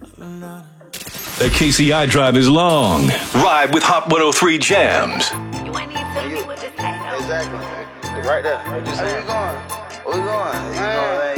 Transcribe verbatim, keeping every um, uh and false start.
The K C I drive is long. Ride with Hot one oh three Jams. You ain't even tell me what to say, though. Exactly. Right there. What you saying? Where we going? Where we going? You know,